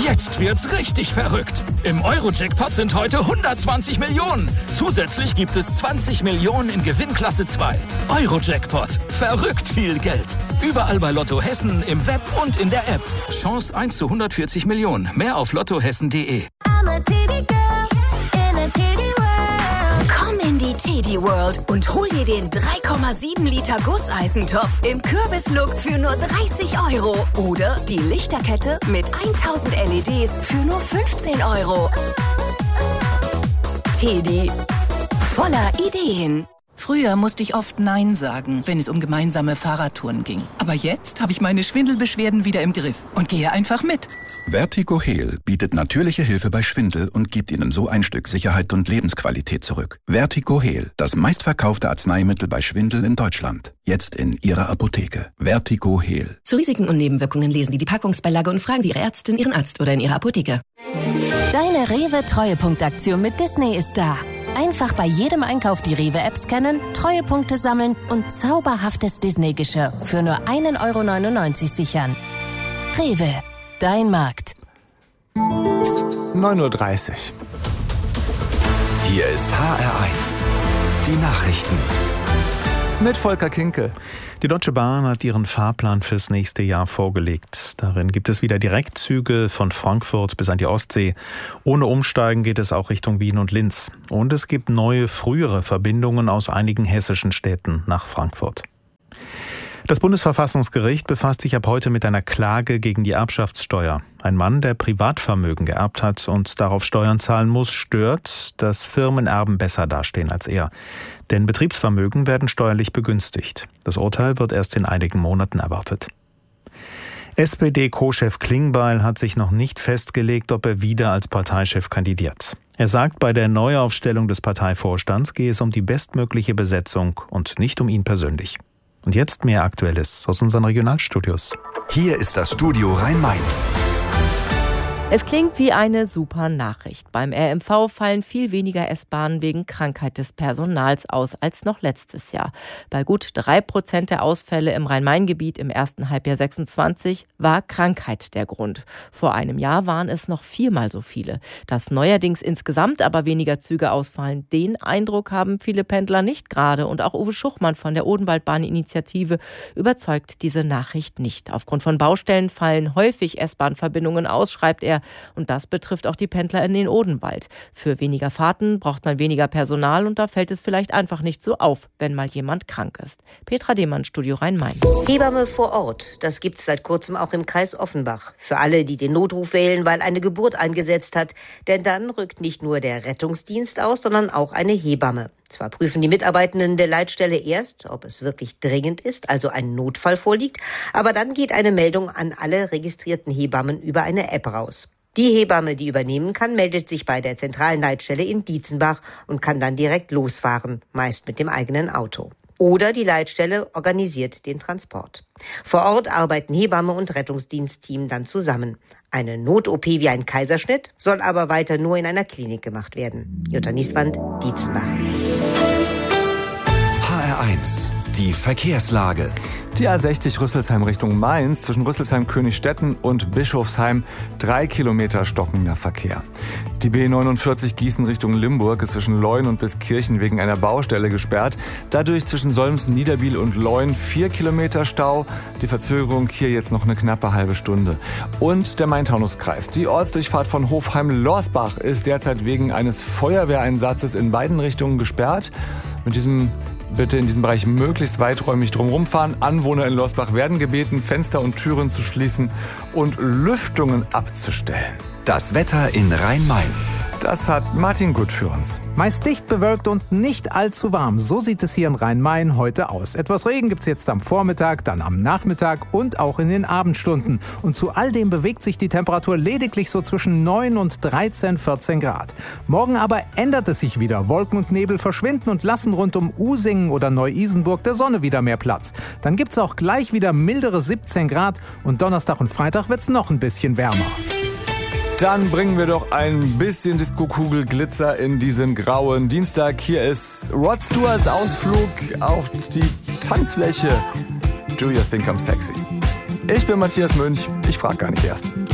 Jetzt wird's richtig verrückt. Im Euro-Jackpot sind heute 120 Millionen. Zusätzlich gibt es 20 Millionen in Gewinnklasse 2. Euro-Jackpot. Verrückt viel Geld. Überall bei Lotto Hessen, im Web und in der App. Chance 1 zu 140 Millionen. Mehr auf lottohessen.de. Komm in die Teddy World und hol dir den 3,7 Liter Gusseisentopf im Kürbislook für nur 30 Euro. Oder die Lichterkette mit 1000 LEDs für nur 15 Euro. Teddy. Voller Ideen. Früher musste ich oft Nein sagen, wenn es um gemeinsame Fahrradtouren ging. Aber jetzt habe ich meine Schwindelbeschwerden wieder im Griff und gehe einfach mit. Vertigo-Heal bietet natürliche Hilfe bei Schwindel und gibt Ihnen so ein Stück Sicherheit und Lebensqualität zurück. Vertigo-Heal, das meistverkaufte Arzneimittel bei Schwindel in Deutschland. Jetzt in Ihrer Apotheke. Vertigo-Heal. Zu Risiken und Nebenwirkungen lesen Sie die Packungsbeilage und fragen Sie Ihre Ärztin, Ihren Arzt oder in Ihrer Apotheke. Deine Rewe-Treuepunktaktion mit Disney ist da. Einfach bei jedem Einkauf die Rewe-App scannen, Treuepunkte sammeln und zauberhaftes Disney-Geschirr für nur 1,99 € sichern. Rewe, dein Markt. 9:30 Uhr. Hier ist HR1. Die Nachrichten. Mit Volker Kinkel. Die Deutsche Bahn hat ihren Fahrplan fürs nächste Jahr vorgelegt. Darin gibt es wieder Direktzüge von Frankfurt bis an die Ostsee. Ohne Umsteigen geht es auch Richtung Wien und Linz. Und es gibt neue, frühere Verbindungen aus einigen hessischen Städten nach Frankfurt. Das Bundesverfassungsgericht befasst sich ab heute mit einer Klage gegen die Erbschaftssteuer. Ein Mann, der Privatvermögen geerbt hat und darauf Steuern zahlen muss, stört, dass Firmenerben besser dastehen als er. Denn Betriebsvermögen werden steuerlich begünstigt. Das Urteil wird erst in einigen Monaten erwartet. SPD-Co-Chef Klingbeil hat sich noch nicht festgelegt, ob er wieder als Parteichef kandidiert. Er sagt, bei der Neuaufstellung des Parteivorstands gehe es um die bestmögliche Besetzung und nicht um ihn persönlich. Und jetzt mehr Aktuelles aus unseren Regionalstudios. Hier ist das Studio Rhein-Main. Es klingt wie eine super Nachricht. Beim RMV fallen viel weniger S-Bahnen wegen Krankheit des Personals aus als noch letztes Jahr. Bei gut 3% der Ausfälle im Rhein-Main-Gebiet im ersten Halbjahr 26 war Krankheit der Grund. Vor einem Jahr waren es noch 4-mal so viele. Dass neuerdings insgesamt aber weniger Züge ausfallen, den Eindruck haben viele Pendler nicht gerade. Und auch Uwe Schuchmann von der Odenwaldbahn-Initiative überzeugt diese Nachricht nicht. Aufgrund von Baustellen fallen häufig S-Bahn-Verbindungen aus, schreibt er. Und das betrifft auch die Pendler in den Odenwald. Für weniger Fahrten braucht man weniger Personal und da fällt es vielleicht einfach nicht so auf, wenn mal jemand krank ist. Petra Demann, Studio Rhein-Main. Hebamme vor Ort, das gibt's seit kurzem auch im Kreis Offenbach. Für alle, die den Notruf wählen, weil eine Geburt eingesetzt hat. Denn dann rückt nicht nur der Rettungsdienst aus, sondern auch eine Hebamme. Zwar prüfen die Mitarbeitenden der Leitstelle erst, ob es wirklich dringend ist, also ein Notfall vorliegt, aber dann geht eine Meldung an alle registrierten Hebammen über eine App raus. Die Hebamme, die übernehmen kann, meldet sich bei der zentralen Leitstelle in Dietzenbach und kann dann direkt losfahren, meist mit dem eigenen Auto. Oder die Leitstelle organisiert den Transport. Vor Ort arbeiten Hebamme und Rettungsdienstteam dann zusammen. Eine Not-OP wie ein Kaiserschnitt soll aber weiter nur in einer Klinik gemacht werden. Jutta Nieswand, Dietzenbach. HR1. Die Verkehrslage. Die A60 Rüsselsheim Richtung Mainz, zwischen Rüsselsheim-Königstetten und Bischofsheim 3 Kilometer stockender Verkehr. Die B49 Gießen Richtung Limburg ist zwischen Leun und Biskirchen wegen einer Baustelle gesperrt. Dadurch zwischen Solms, Niederbiel und Leun 4 Kilometer Stau. Die Verzögerung hier jetzt noch eine knappe halbe Stunde. Und der Main-Taunus-Kreis. Die Ortsdurchfahrt von Hofheim-Lorsbach ist derzeit wegen eines Feuerwehreinsatzes in beiden Richtungen gesperrt. Bitte in diesem Bereich möglichst weiträumig drumherum fahren. Anwohner in Lorsbach werden gebeten, Fenster und Türen zu schließen und Lüftungen abzustellen. Das Wetter in Rhein-Main. Das hat Martin Gut für uns. Meist dicht bewölkt und nicht allzu warm. So sieht es hier in Rhein-Main heute aus. Etwas Regen gibt es jetzt am Vormittag, dann am Nachmittag und auch in den Abendstunden. Und zu all dem bewegt sich die Temperatur lediglich so zwischen 9 und 13, 14 Grad. Morgen aber ändert es sich wieder. Wolken und Nebel verschwinden und lassen rund um Usingen oder Neu-Isenburg der Sonne wieder mehr Platz. Dann gibt es auch gleich wieder mildere 17 Grad und Donnerstag und Freitag wird es noch ein bisschen wärmer. Dann bringen wir doch ein bisschen Disco-Kugel-Glitzer in diesen grauen Dienstag. Hier ist Rod Stewarts Ausflug auf die Tanzfläche. Do you think I'm sexy? Ich bin Matthias Münch. Ich frag gar nicht erst.